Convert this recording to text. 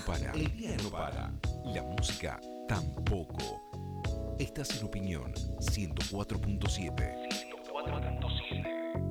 para. El día no para. La música tampoco. Estás en Opinión 104.7.